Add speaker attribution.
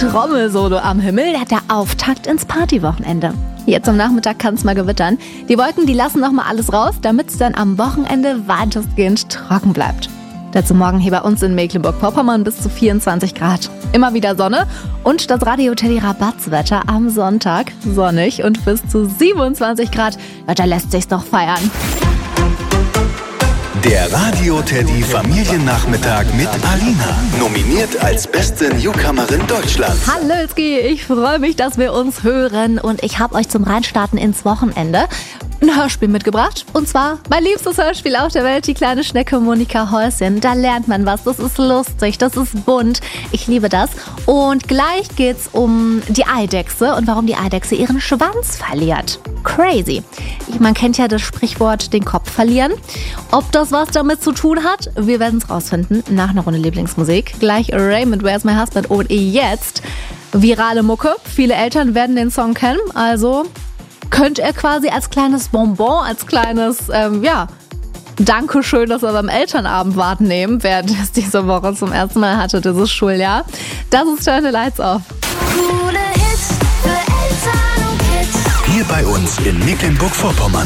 Speaker 1: Trommelsolo am Himmel, der Auftakt ins Partywochenende. Jetzt am Nachmittag kann es mal gewittern. Die Wolken, die lassen nochmal alles raus, damit es dann am Wochenende weitestgehend trocken bleibt. Dazu morgen hier bei uns in Mecklenburg-Vorpommern bis zu 24 Grad. Immer wieder Sonne und das Radio Teddy Rabattswetter am Sonntag. Sonnig und bis zu 27 Grad. Ja, da lässt sich's doch feiern.
Speaker 2: Der Radio Teddy Familiennachmittag mit Alina. Nominiert als beste Newcomerin Deutschlands.
Speaker 1: Hallöski, ich freue mich, dass wir uns hören und ich habe euch zum Reinstarten ins Wochenende ein Hörspiel mitgebracht. Und zwar mein liebstes Hörspiel auf der Welt, die kleine Schnecke Monika Häuschen. Da lernt man was, das ist lustig, das ist bunt. Ich liebe das. Und gleich geht's um die Eidechse und warum die Eidechse ihren Schwanz verliert. Crazy. Man kennt ja das Sprichwort, den Kopf verlieren. Ob das was damit zu tun hat, wir werden es rausfinden nach einer Runde Lieblingsmusik. Gleich Raymond, Where's My Husband? Und jetzt virale Mucke. Viele Eltern werden den Song kennen, also könnte er quasi als kleines Bonbon, als kleines, Dankeschön, dass wir beim Elternabend wahrnehmen, wer das diese Woche zum ersten Mal hatte, dieses Schuljahr. Das ist Turn the Lights Off.
Speaker 2: Hier bei uns in Mecklenburg-Vorpommern.